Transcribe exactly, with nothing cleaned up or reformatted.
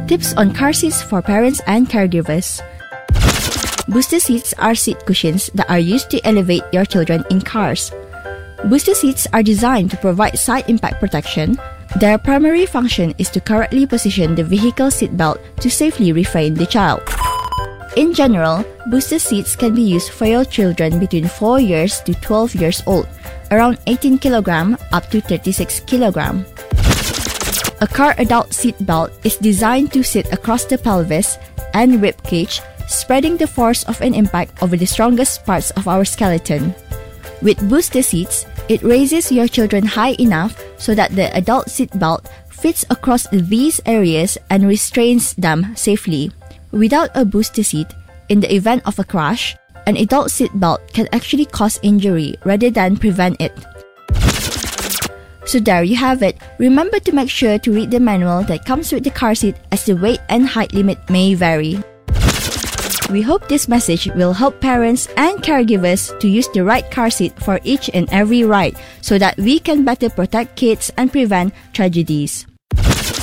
Tips on car seats for parents and caregivers. Booster seats are seat cushions that are used to elevate your children in cars. Booster seats are designed to provide side impact protection. Their primary function is to correctly position the vehicle seatbelt to safely refrain the child. In general, booster seats can be used for your children between four years to twelve years old, around eighteen kilograms up to thirty-six kilograms. A car adult seatbelt is designed to sit across the pelvis and rib cage, spreading the force of an impact over the strongest parts of our skeleton. With booster seats, it raises your children high enough so that the adult seatbelt fits across these areas and restrains them safely. Without a booster seat, in the event of a crash, an adult seatbelt can actually cause injury rather than prevent it. So there you have it. Remember to make sure to read the manual that comes with the car seat, as the weight and height limit may vary. We hope this message will help parents and caregivers to use the right car seat for each and every ride so that we can better protect kids and prevent tragedies.